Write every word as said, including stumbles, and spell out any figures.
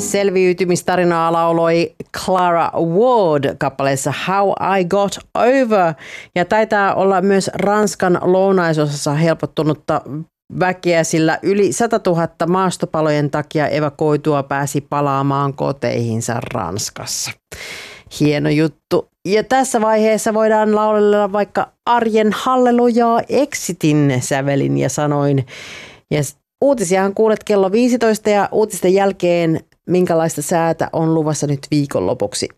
Selviytymistarinaa lauloi Clara Ward kappaleessa How I Got Over. Ja taitaa olla myös Ranskan lounaisosassa helpottunutta väkeä, sillä yli sata tuhatta maastopalojen takia evakuoitua pääsi palaamaan koteihinsa Ranskassa. Hieno juttu. Ja tässä vaiheessa voidaan laulella vaikka arjen hallelujaa Exitin sävelin ja sanoin. Ja uutisiahan kuulet kello viisitoista ja uutisten jälkeen minkälaista säätä on luvassa nyt viikonlopuksi.